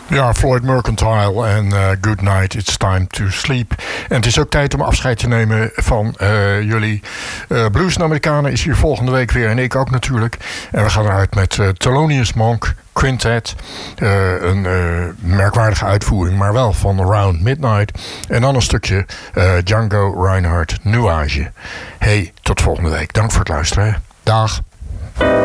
Ja, Floyd Mercantile en Good Night, It's Time to Sleep. En het is ook tijd om afscheid te nemen van jullie. Blues en Amerikanen is hier volgende week weer en ik ook natuurlijk. En we gaan eruit met Thelonious Monk Quintet. Een merkwaardige uitvoering, maar wel van Around Midnight. En dan een stukje Django Reinhardt Nuage. Hey, tot volgende week. Dank voor het luisteren. Dag.